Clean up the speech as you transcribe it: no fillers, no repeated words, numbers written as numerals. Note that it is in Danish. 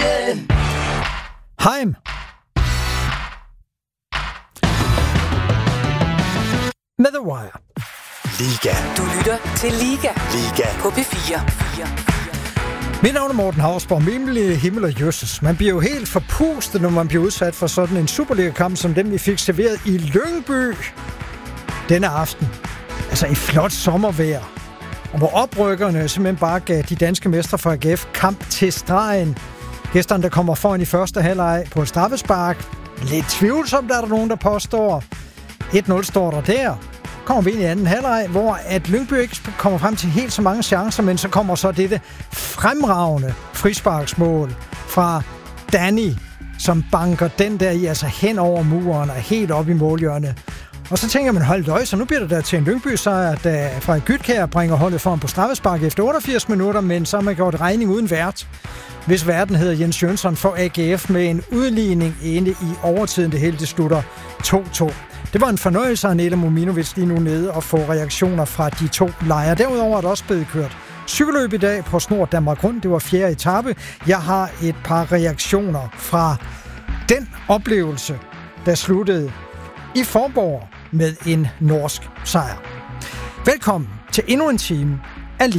Heim. Med The Wire. Liga. Du lytter til Liga. Liga. På P4. Mit navn er Morten Hausborg. Mimmelige himmel og jøsses. Man bliver jo helt forpustet, når man bliver udsat for sådan en Superliga-kamp, som den vi fik serveret i Lyngby denne aften. Altså i flot sommervejr. Og hvor oprykkerne simpelthen bare gav de danske mestre fra AGF kamp til stregen. Gæsterne, der kommer foran i første halvleg på et straffespark. Lidt tvivlsomt, der er der nogen, der påstår. 1-0 står der der. Kommer vi ind i anden halvleg, hvor at Lyngby ikke kommer frem til helt så mange chancer, men så kommer så dette fremragende frisparksmål fra Danny, som banker den der i, altså hen over muren og helt op i målhjørnet. Og så tænker man, hold øje, så nu bliver det der til en Lyngby-sejr, da Frederik Gytkjær bringer holdet foran på straffespark efter 88 minutter, men så har man gjort regning uden vært. Hvis verden hedder Jens Jønsson for AGF med en udligning inde i overtiden, det hele det slutter 2-2. Det var en fornøjelse, at Nela Mominovic lige nu nede og få reaktioner fra de to lejre. Derudover er der også blevet kørt cykelløb i dag på Snor Danmark Rundt. Det var 4. etape. Jeg har et par reaktioner fra den oplevelse, der sluttede i Faaborg med en norsk sejr. Velkommen til endnu en time